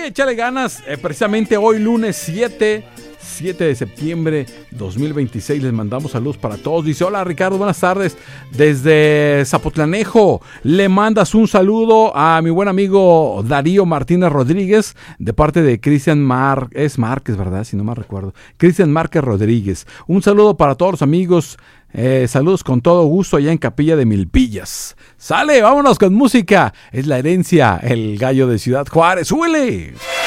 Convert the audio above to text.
échale ganas. Precisamente hoy, lunes 7 de septiembre 2026, les mandamos saludos para todos. Dice: hola Ricardo, buenas tardes. Desde Zapotlanejo le mandas un saludo a mi buen amigo Darío Martínez Rodríguez, de parte de Cristian Márquez, ¿verdad? Si no me recuerdo. Cristian Márquez Rodríguez. Un saludo para todos los amigos. Saludos con todo gusto allá en Capilla de Milpillas. Sale, vámonos con música. Es La Herencia, el gallo de Ciudad Juárez. ¡Súbele!